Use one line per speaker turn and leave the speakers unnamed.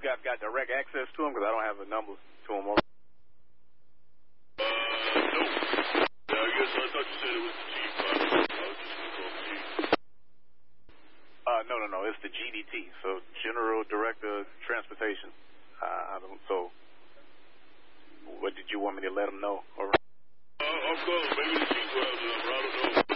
got direct access to him? Because I don't have a number to him.
No. Yeah, I guess I thought you said it was the chief. I was just going to call the chief.
No. It's the GDT, so General Director of Transportation. So, what did you want me to let him know?
I'm calling. Maybe the chief will have the number. I don't know.